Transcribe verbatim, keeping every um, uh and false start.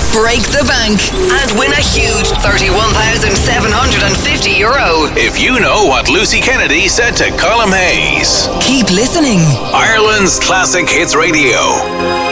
break the bank, and win a huge thirty-one thousand seven hundred fifty euro. If you know what Lucy Kennedy said to Colm Hayes. Keep listening. Ireland's Classic Hits Radio.